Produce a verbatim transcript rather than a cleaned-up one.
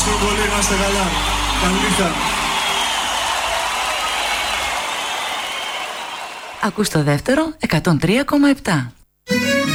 Ευχαριστούμε πολύ, να είστε καλά. Καλή νύχτα. Ακούς το δεύτερο εκατόν τρία κόμμα επτά.